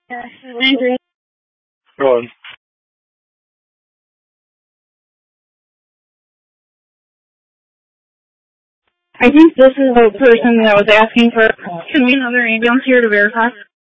Yes, Landry. Go on. I think this is the person that was asking for, can we have another ambulance here to verify?